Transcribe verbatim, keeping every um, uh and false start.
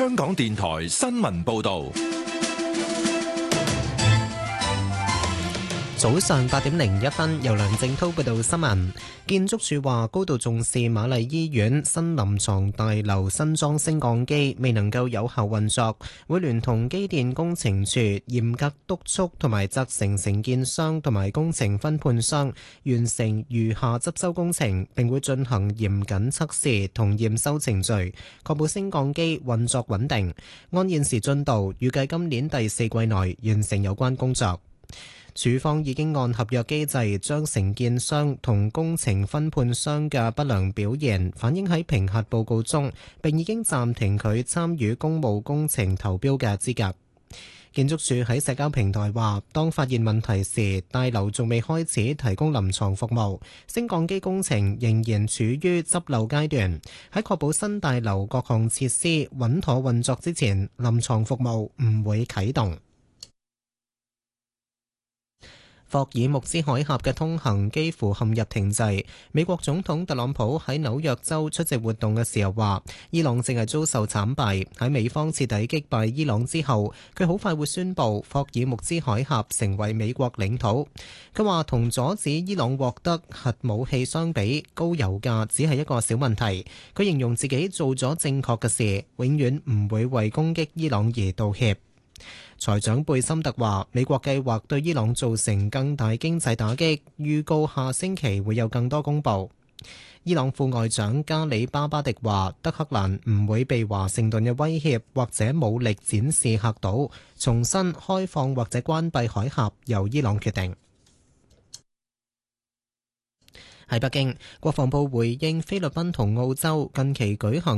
香港電台新聞報道。 早上八點零一分，由梁正滔報道新聞。建築署話高度重視瑪麗醫院新臨床大樓新裝升降機未能夠有效運作，會聯同機電工程處嚴格督促同埋責成承建商同埋工程分判商完成餘下執修工程，並會進行嚴謹測試同驗收程序，確保升降機運作穩定。按現時進度，預計今年第四季內完成有關工作。署方已經按合約機制將承建商同工程分判商嘅不良表現反映喺評核報告中，並已經暫停佢參與公務工程投標嘅資格。建築署喺社交平台話，當發現問題時，大樓仲未開始提供臨床服務，升降機工程仍然處於執漏階段。喺確保新大樓各項設施穩妥運作之前，臨床服務唔會啟動。霍爾木茲海峽嘅通行幾乎陷入停滯。美國總統特朗普喺紐約州出席活動嘅時候話，伊朗正係遭受慘敗。喺美方徹底擊敗伊朗之後，佢好快會宣布霍爾木茲海峽成為美國領土。佢話同阻止伊朗獲得核武器相比，高油價只係一個小問題。佢形容自己做咗正確嘅事，永遠唔會為攻擊伊朗而道歉。財長貝森特話，美國計劃對伊朗造成更大經濟打擊，預告下星期會有更多公佈。伊朗副外長加里巴巴迪話，德黑蘭唔會被華盛頓嘅威脅或者武力展示嚇倒，重新開放或者關閉海峽由伊朗決定。喺北京，國防部回應菲律賓同澳洲近期舉行